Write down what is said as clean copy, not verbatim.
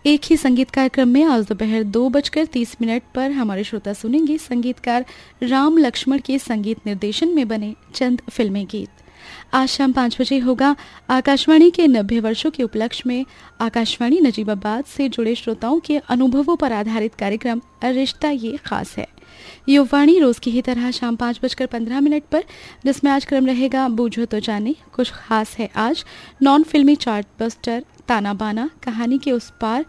एक ही संगीत कार्यक्रम में आज दोपहर 2:30 पर हमारे श्रोता सुनेंगे संगीतकार राम लक्ष्मण के संगीत निर्देशन में बने चंद फिल्मी गीत। आज शाम 5 बजे होगा आकाशवाणी के 90 वर्षों के उपलक्ष्य में आकाशवाणी नजीबाबाद से जुड़े श्रोताओं के अनुभवों पर आधारित कार्यक्रम रिश्ता ये खास है। ये वाणी रोज की ही तरह शाम 5:15 पर, जिसमें आज क्रम रहेगा बूझो तो जाने। कुछ खास है आज नॉन फिल्मी चार्ट बस्टर ताना बाना, कहानी के उस पार,